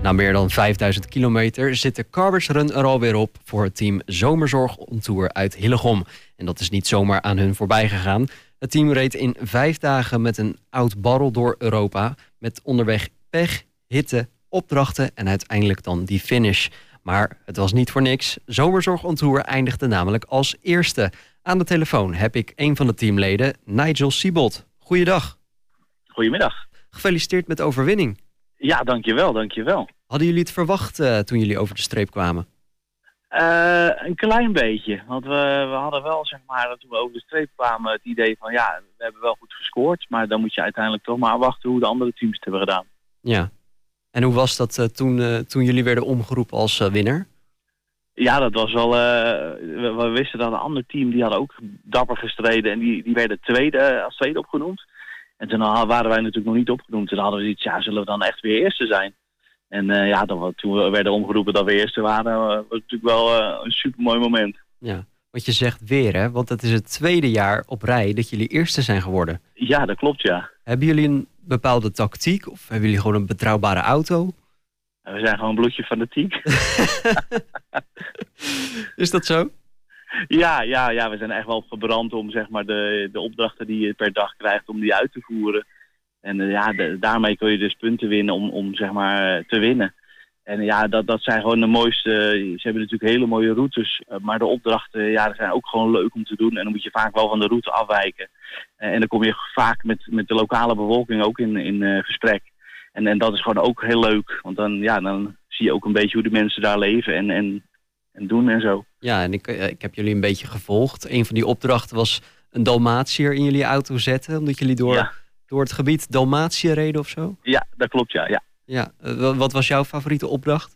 Na meer dan 5000 kilometer zit de Carbers Run er alweer op voor het team Zomerzorg On Tour uit Hillegom. En dat is niet zomaar aan hun voorbij gegaan. Het team reed in 5 dagen met een oud barrel door Europa. Met onderweg pech, hitte, opdrachten en uiteindelijk dan die finish. Maar het was niet voor niks. Zomerzorg On Tour eindigde namelijk als eerste. Aan de telefoon heb ik een van de teamleden, Nigel Siebold. Goeiedag. Goedemiddag. Gefeliciteerd met de overwinning. Ja, dankjewel. Hadden jullie het verwacht toen jullie over de streep kwamen? Een klein beetje. Want we hadden wel, zeg maar, toen we over de streep kwamen, het idee van ja, we hebben wel goed gescoord. Maar dan moet je uiteindelijk toch maar wachten hoe de andere teams het hebben gedaan. Ja. En hoe was dat toen jullie werden omgeroepen als winnaar? Ja, dat was wel... we wisten dat een ander team, die hadden ook dapper gestreden. En die werden als tweede opgenoemd. En toen waren wij natuurlijk nog niet opgenoemd. Toen hadden we iets, ja, zullen we dan echt weer eerste zijn? En toen we werden omgeroepen dat we eerste waren, was het natuurlijk wel een supermooi moment. Ja, want je zegt weer, hè? Want het is het tweede jaar op rij dat jullie eerste zijn geworden. Ja, dat klopt, ja. Hebben jullie een bepaalde tactiek? Of hebben jullie gewoon een betrouwbare auto? We zijn gewoon bloedje fanatiek. Is dat zo? Ja, we zijn echt wel gebrand om, zeg maar, de opdrachten die je per dag krijgt, om die uit te voeren. En daarmee kun je dus punten winnen om zeg maar, te winnen. En ja, dat zijn gewoon de mooiste... Ze hebben natuurlijk hele mooie routes, maar de opdrachten ja, zijn ook gewoon leuk om te doen. En dan moet je vaak wel van de route afwijken. En dan kom je vaak met de lokale bevolking ook in gesprek. En dat is gewoon ook heel leuk. Want dan zie je ook een beetje hoe de mensen daar leven en doen en zo. Ja, en ik heb jullie een beetje gevolgd. Een van die opdrachten was een Dalmatiër in jullie auto zetten. Omdat jullie door het gebied Dalmatië reden of zo? Ja, dat klopt, ja. Ja, wat was jouw favoriete opdracht?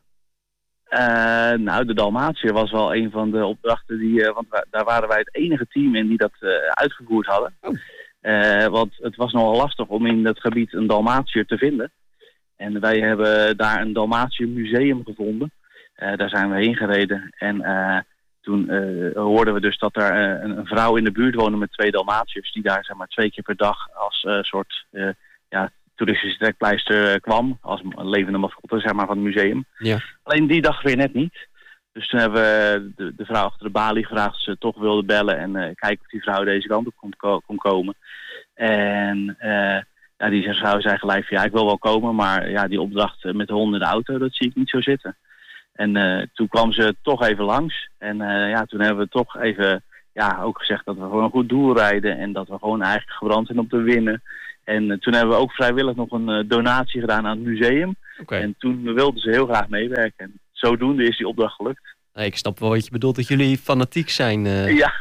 De Dalmatiër was wel een van de opdrachten want daar waren wij het enige team in die dat uitgevoerd hadden. Oh. Want het was nogal lastig om in dat gebied een Dalmatiër te vinden. En wij hebben daar een Dalmatiër museum gevonden. Daar zijn we heen gereden. En toen hoorden we dus dat er een vrouw in de buurt woonde met 2 Dalmatiërs. Die daar, zeg maar, 2 keer per dag als soort toeristische trekpleister kwam. Als een levende mascotte, zeg maar, van het museum. Ja. Alleen die dag weer net niet. Dus toen hebben we de vrouw achter de balie gevraagd of ze toch wilde bellen. En kijken of die vrouw deze kant op kon komen. En... die vrouw zei gelijk van ja, ik wil wel komen, maar ja, die opdracht met de honden in de auto, dat zie ik niet zo zitten. En toen kwam ze toch even langs. En toen hebben we toch even ook gezegd dat we gewoon een goed doel rijden en dat we gewoon eigenlijk gebrand zijn om te winnen. En toen hebben we ook vrijwillig nog een donatie gedaan aan het museum. Okay. En toen wilden ze heel graag meewerken. En zodoende is die opdracht gelukt. Nee, ik snap wel wat je bedoelt, dat jullie fanatiek zijn. Ja.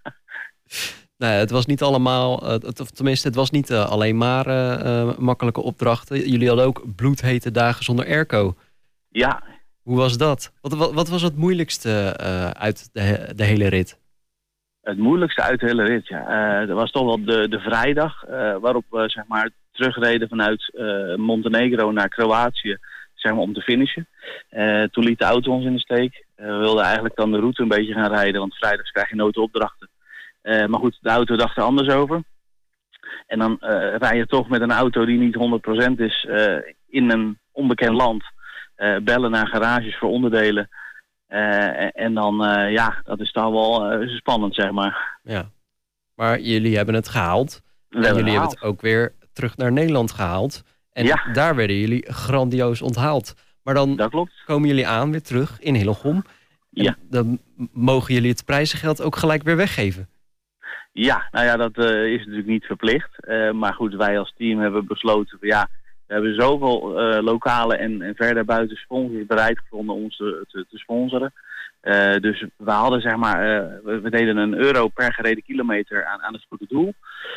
Nee, het was niet allemaal, het was niet alleen maar makkelijke opdrachten. Jullie hadden ook bloedhete dagen zonder airco. Ja. Hoe was dat? Wat was het moeilijkste uit de hele rit? Het moeilijkste uit de hele rit, ja. Dat was toch wel de vrijdag waarop we, zeg maar, terugreden vanuit Montenegro naar Kroatië, zeg maar, om te finishen. Toen liet de auto ons in de steek. We wilden eigenlijk dan de route een beetje gaan rijden, want vrijdags krijg je nooit opdrachten. Maar goed, de auto dacht er anders over. En dan rij je toch met een auto die niet 100% is in een onbekend land. Bellen naar garages voor onderdelen. En dan, dat is dan wel spannend, zeg maar. Ja, maar jullie hebben het gehaald. En jullie hebben het ook weer terug naar Nederland gehaald. En daar werden jullie grandioos onthaald. Maar dan komen jullie aan weer terug in Hillegom. En dan mogen jullie het prijzengeld ook gelijk weer weggeven. Ja, nou ja, dat is natuurlijk niet verplicht. Maar goed, wij als team hebben besloten van we hebben zoveel lokale en verder buiten sponsors bereid gevonden om ons te sponsoren. Dus we hadden, zeg maar, we deden €1 per gereden kilometer aan het goede doel.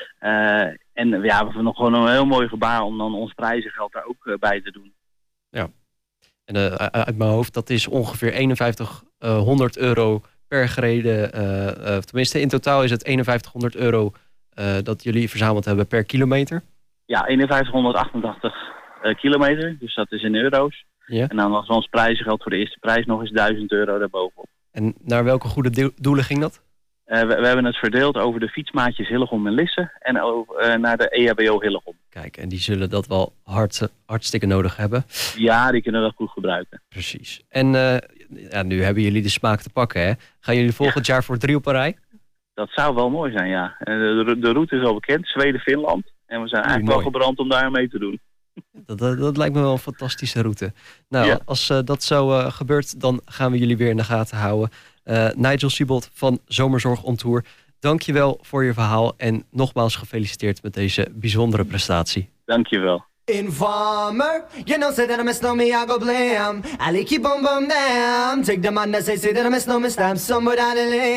En we hebben nog gewoon een heel mooi gebaar om dan ons prijzengeld daar ook bij te doen. Ja, en uit mijn hoofd, dat is ongeveer €5100 per gereden, tenminste in totaal is het €5100 dat jullie verzameld hebben per kilometer. Ja, 5188 kilometer, dus dat is in euro's. Ja. En dan was ons prijzengeld voor de eerste prijs nog eens €1000 daarbovenop. En naar welke goede doelen ging dat? We hebben het verdeeld over de fietsmaatjes Hillegom en Lisse en naar de EHBO Hillegom. Kijk, en die zullen dat wel hartstikke nodig hebben. Ja, die kunnen dat goed gebruiken. Precies. En nu hebben jullie de smaak te pakken, hè? Gaan jullie volgend jaar voor 3 op een rij? Dat zou wel mooi zijn, ja. De route is al bekend, Zweden-Finland. En we zijn eigenlijk wel gebrand om daar mee te doen. Dat lijkt me wel een fantastische route. Nou, als dat zo gebeurt, dan gaan we jullie weer in de gaten houden. Nigel Siebold van Zomerzorg On Tour, dank je wel voor je verhaal. En nogmaals gefeliciteerd met deze bijzondere prestatie. Dank je wel. Informer, you know, say that I miss no me, I go blame. I like keep on them. Take the man that say that I miss no me, stamp somewhere down the lane.